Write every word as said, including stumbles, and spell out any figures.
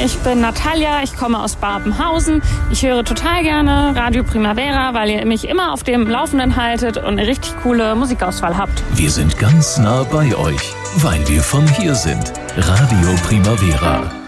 ich bin Natalia, ich komme aus Babenhausen. Ich höre total gerne Radio Primavera, weil ihr mich immer auf dem Laufenden haltet und eine richtig coole Musikauswahl habt. Wir sind ganz nah bei euch, weil wir von hier sind. Radio Primavera.